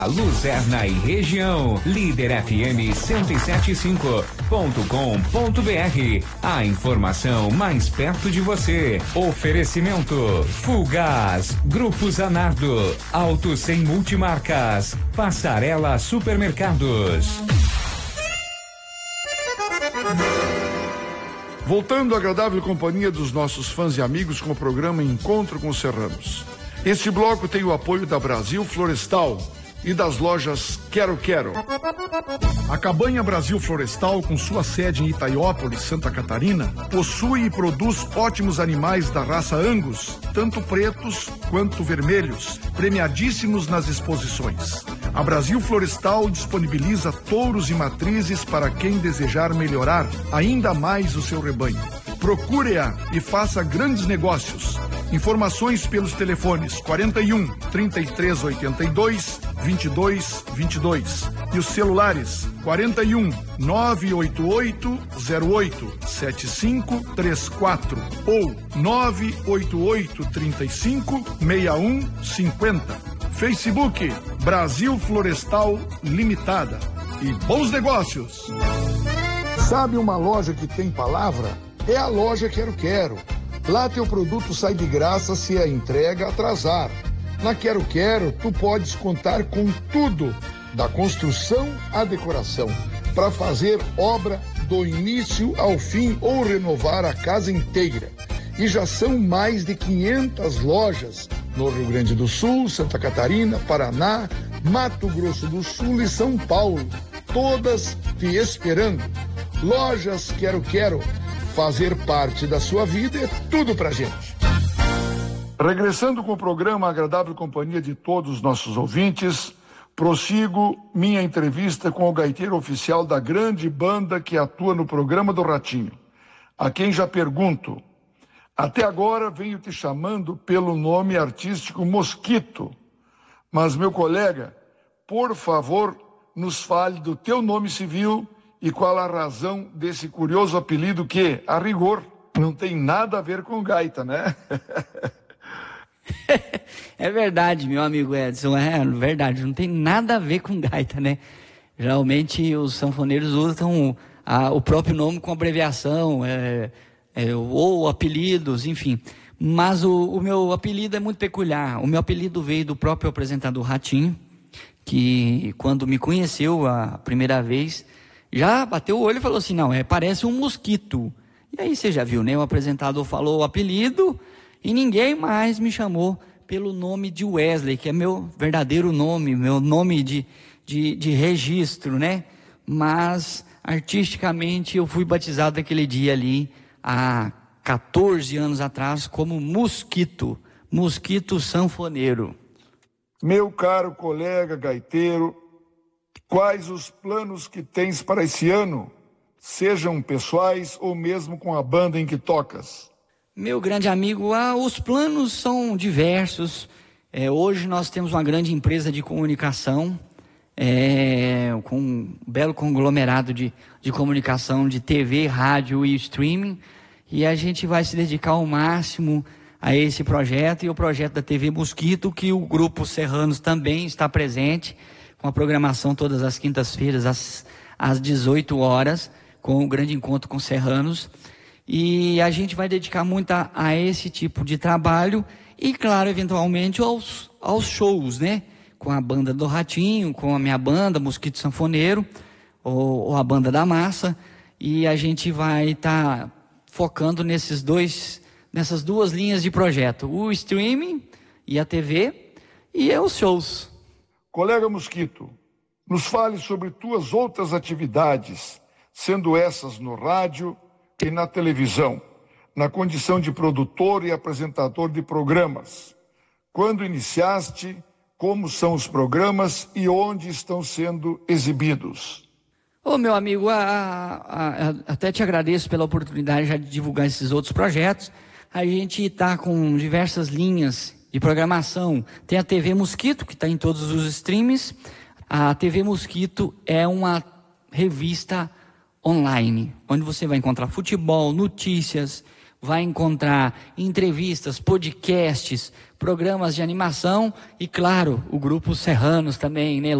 Luzerna e região, Líder FM 107.5.com.br. A informação mais perto de você. Oferecimento Fulgaz, Grupo Zanardo, Auto Sem Multimarcas, Passarela Supermercados. Voltando à agradável companhia dos nossos fãs e amigos com o programa Encontro com Serranos. Este bloco tem o apoio da Brasil Florestal e das lojas Quero Quero. A Cabanha Brasil Florestal, com sua sede em Itaiópolis, Santa Catarina, possui e produz ótimos animais da raça Angus, tanto pretos quanto vermelhos, premiadíssimos nas exposições. A Brasil Florestal disponibiliza touros e matrizes para quem desejar melhorar ainda mais o seu rebanho. Procure-a e faça grandes negócios. Informações pelos telefones 41 3382 2222 e os celulares 41 988 08 7534 ou 988 35 6150. Facebook Brasil Florestal Limitada. E bons negócios! Sabe uma loja que tem palavra? É a loja Quero Quero. Lá teu produto sai de graça se a entrega atrasar. Na Quero Quero, tu podes contar com tudo, da construção à decoração, para fazer obra do início ao fim ou renovar a casa inteira. E já são mais de 500 lojas no Rio Grande do Sul, Santa Catarina, Paraná, Mato Grosso do Sul e São Paulo, todas te esperando. Lojas Quero Quero, fazer parte da sua vida é tudo pra gente. Regressando com o programa Agradável Companhia de todos os nossos ouvintes, prossigo minha entrevista com o gaiteiro oficial da grande banda que atua no programa do Ratinho, a quem já pergunto, até agora venho te chamando pelo nome artístico Mosquito, mas meu colega, por favor, nos fale do teu nome civil e qual a razão desse curioso apelido que, a rigor, não tem nada a ver com gaita, né? É verdade, meu amigo Edson, é verdade, não tem nada a ver com gaita, né? Geralmente os sanfoneiros usam o próprio nome com abreviação, ou apelidos, enfim. Mas o meu apelido é muito peculiar. O meu apelido veio do próprio apresentador Ratinho, que quando me conheceu a primeira vez, já bateu o olho e falou assim, não, parece um mosquito. E aí você já viu, né? O apresentador falou o apelido e ninguém mais me chamou pelo nome de Wesley, que é meu verdadeiro nome, meu nome de registro, né? Mas, artisticamente, eu fui batizado naquele dia ali, há 14 anos atrás, como Mosquito Sanfoneiro. Meu caro colega gaiteiro, quais os planos que tens para esse ano, sejam pessoais ou mesmo com a banda em que tocas? Meu grande amigo, os planos são diversos. Hoje nós temos uma grande empresa de comunicação, com um belo conglomerado de comunicação, de TV, rádio e streaming, e a gente vai se dedicar ao máximo a esse projeto, e o projeto da TV Mosquito, que o Grupo Serranos também está presente, com a programação todas as quintas-feiras, às 18 horas, com o grande encontro com Serranos. E a gente vai dedicar muito a esse tipo de trabalho e, claro, eventualmente aos shows, né? Com a banda do Ratinho, com a minha banda, Mosquito Sanfoneiro, ou a banda da Massa. E a gente vai estar focando nessas duas linhas de projeto, o streaming e a TV e os shows. Colega Mosquito, nos fale sobre tuas outras atividades, sendo essas no rádio e na televisão, na condição de produtor e apresentador de programas. Quando iniciaste, como são os programas e onde estão sendo exibidos? Meu amigo, até te agradeço pela oportunidade já de divulgar esses outros projetos. A gente está com diversas linhas de programação. Tem a TV Mosquito, que está em todos os streams. A TV Mosquito é uma revista online, onde você vai encontrar futebol, notícias, vai encontrar entrevistas, podcasts, programas de animação e, claro, o Grupo Serranos também, né?